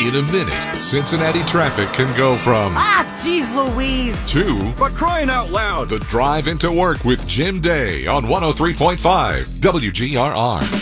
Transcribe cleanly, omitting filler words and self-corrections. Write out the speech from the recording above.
In a minute, Cincinnati traffic can go from Geez Louise. to But crying out loud. The Drive Into Work with Jim Day on 103.5 WGRR.